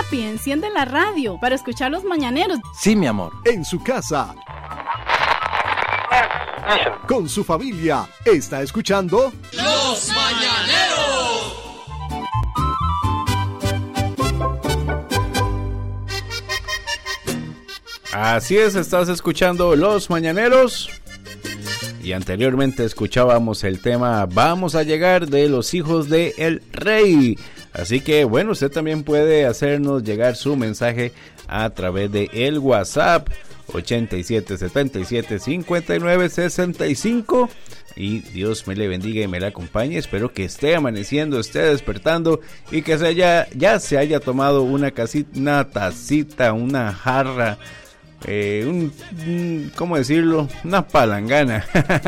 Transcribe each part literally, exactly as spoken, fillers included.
Papi, enciende la radio para escuchar los mañaneros. Sí, mi amor. En su casa, con su familia, está escuchando Los Mañaneros. Así es, estás escuchando Los Mañaneros. Y anteriormente escuchábamos el tema Vamos a llegar de los hijos de El Rey. Así que bueno, usted también puede hacernos llegar su mensaje a través de el WhatsApp ochenta y siete, setenta y siete, cincuenta y nueve, sesenta y cinco. Y Dios me le bendiga y me la acompañe. Espero que esté amaneciendo, esté despertando y que se haya, ya se haya tomado una casita, una tacita, una jarra, eh, un, un, ¿cómo decirlo? Una palangana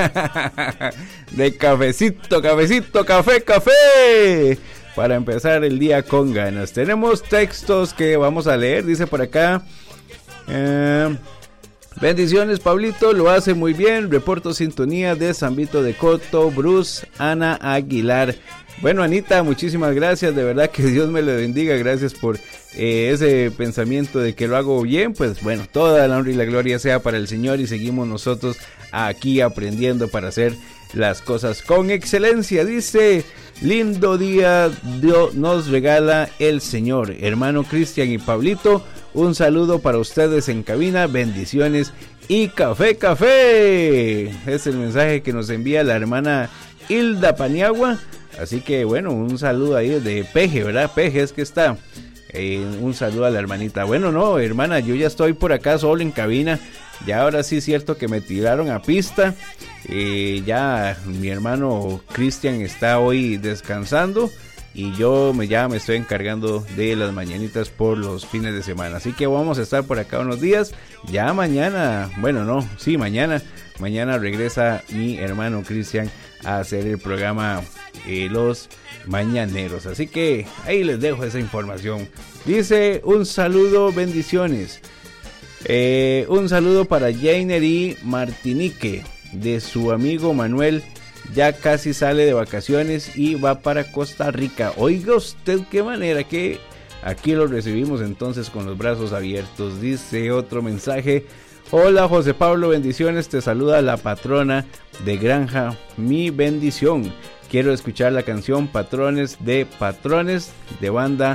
de cafecito, cafecito, café, café, para empezar el día con ganas. Tenemos textos que vamos a leer, dice por acá. Eh, bendiciones, Pablito, lo hace muy bien. Reporto sintonía de San Vito de Coto, Bruce, Ana Aguilar. Bueno, Anita, muchísimas gracias, de verdad que Dios me le bendiga, gracias por eh, ese pensamiento de que lo hago bien. Pues bueno, toda la honra y la gloria sea para el Señor y seguimos nosotros aquí aprendiendo para hacer las cosas con excelencia. Dice, lindo día Dios nos regala el Señor. Hermano Cristian y Pablito, un saludo para ustedes en cabina, bendiciones y café, café. Es el mensaje que nos envía la hermana Hilda Paniagua. Así que bueno, un saludo ahí de Peje, ¿verdad? Peje es que está. Eh, un saludo a la hermanita. Bueno, no, hermana, yo ya estoy por acá solo en cabina. Ya ahora sí es cierto que me tiraron a pista. Eh, ya mi hermano Cristian está hoy descansando. Y yo me, ya me estoy encargando de las mañanitas por los fines de semana. Así que vamos a estar por acá unos días. Ya mañana, bueno no, sí mañana. Mañana regresa mi hermano Cristian a hacer el programa eh, Los Mañaneros. Así que ahí les dejo esa información. Dice, un saludo, bendiciones. Eh, un saludo para Jainer y Martinique, de su amigo Manuel. Ya casi sale de vacaciones y va para Costa Rica. Oiga usted qué manera, que aquí lo recibimos entonces con los brazos abiertos. Dice otro mensaje. Hola José Pablo, bendiciones, te saluda la patrona de Granja, mi bendición. Quiero escuchar la canción Patrones de Patrones de banda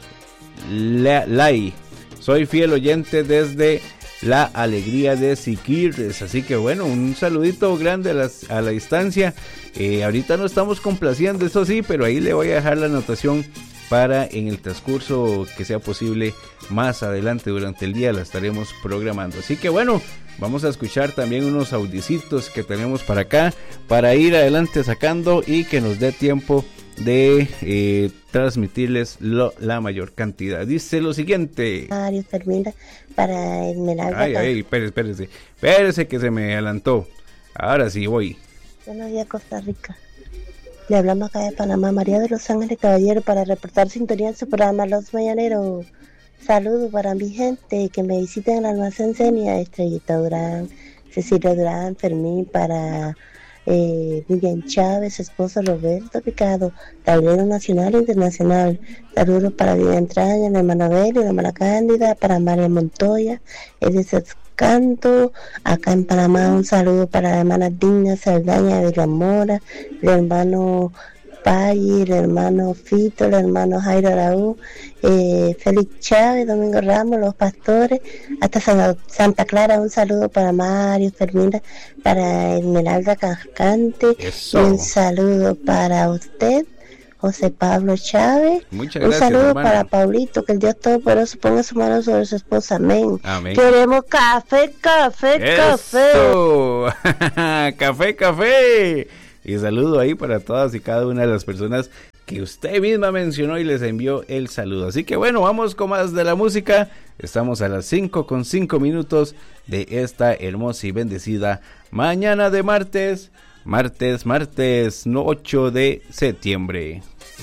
Lai. Soy fiel oyente desde La Alegría de Siquirres. Así que bueno, un saludito grande a, las, a la distancia. Eh, ahorita no estamos complaciendo, eso sí, pero ahí le voy a dejar la anotación para en el transcurso que sea posible más adelante durante el día la estaremos programando. Así que bueno, vamos a escuchar también unos audicitos que tenemos para acá para ir adelante sacando y que nos dé tiempo de eh, transmitirles lo, la mayor cantidad. Dice lo siguiente. Mario Fermina para Esmeralda. Ay, ay, espérese, espérese, espérese que se me adelantó. Ahora sí voy. Buenos días, Costa Rica. Le hablamos acá de Panamá, María de Los Ángeles Caballero, para reportar sintonía en su programa Los Mañaneros. Saludos para mi gente que me visiten en el almacén Senia, Estrellita Durán, Cecilia Durán, Fermín, para eh, Miguel Chávez, esposo Roberto Picado, tablero nacional e internacional. Saludos para Vida Entraña, la hermana Beli, la hermana Cándida, para María Montoya, Edith Canto, acá en Panamá. Un saludo para la hermana Digna Saldaña de la Mora, el hermano Pay, el hermano Fito, el hermano Jairo Araúz, eh, Félix Chávez, Domingo Ramos, los pastores, hasta San, Santa Clara. Un saludo para Mario Fermina, para Esmeralda Cascante. Eso. Un saludo para usted, José Pablo Chávez. Muchas un gracias, saludo hermana. para Paulito, que el Dios Todopoderoso ponga su mano sobre su esposa. Amén. Amén. Queremos café, café, café. Eso. Café, café. Y saludo ahí para todas y cada una de las personas que usted misma mencionó y les envió el saludo. Así que bueno, vamos con más de la música. Estamos a las cinco con cinco minutos de esta hermosa y bendecida mañana de martes. Martes, martes, ocho de septiembre.